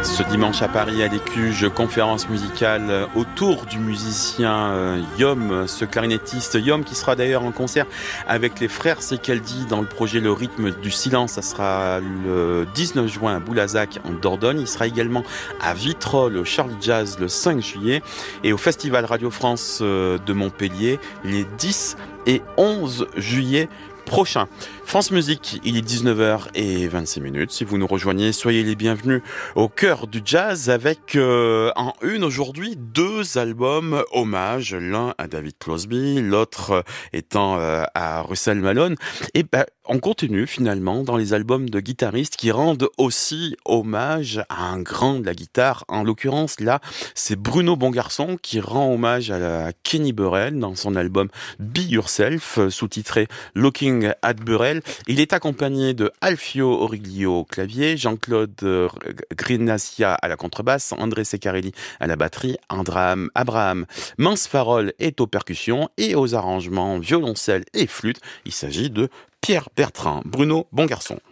Ce dimanche à Paris, à l'Écuge, conférence musicale autour du musicien Yom, ce clarinettiste Yom qui sera d'ailleurs en concert avec les frères Sekaldi dans le projet Le Rythme du Silence. Ça sera le 19 juin à Boulazac en Dordogne. Il sera également à Vitrolles au Charlie Jazz le 5 juillet et au Festival Radio France de Montpellier les 10 et 11 juillet prochain. France Musique, il est 19h26. Si vous nous rejoignez, soyez les bienvenus au cœur du jazz avec en une aujourd'hui 2 albums hommage, l'un à David Crosby, l'autre étant à Russell Malone. Et on continue finalement dans les albums de guitaristes qui rendent aussi hommage à un grand de la guitare. En l'occurrence, là, c'est Bruno Bongarçon qui rend hommage à Kenny Burrell dans son album Be Yourself, sous-titré Looking at Burrell. Il est accompagné de Alfio Origlio au clavier, Jean-Claude Grinassia à la contrebasse, André Secarelli à la batterie, Abraham Mansfarol est aux percussions et aux arrangements violoncelle et flûte. Il s'agit de Pierre Bertrand. Bruno Bongarçon.